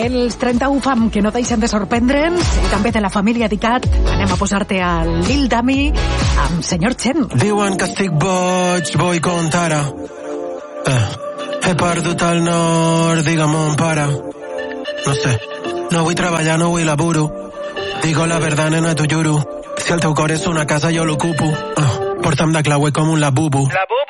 dels 30 UFAM que no deixen de sorprendre'ns i també de la família Dicat. Anem a posar-te al Lil Dami amb Senyor Chen. Diuen que estic boig, vull contar he perdut el nord, digue'm on para. No sé, no vull treballar, no vull laburo. Digo la verdad, nena, t'ho juro. Si el teu cor és una casa, jo l'ocupo. Porta'm de clauer com un labubu. Labubu?